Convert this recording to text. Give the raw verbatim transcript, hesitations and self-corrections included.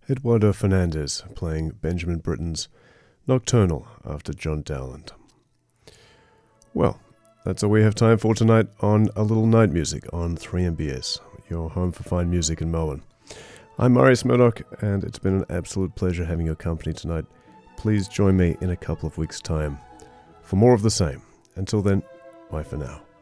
Eduardo Fernandez playing Benjamin Britten's Nocturnal after John Dowland. Well, that's all we have time for tonight on A Little Night Music on three M B S, your home for fine music in Melbourne. I'm Marius Murdoch, and it's been an absolute pleasure having your company tonight. Please join me in a couple of weeks' time for more of the same. Until then, bye for now.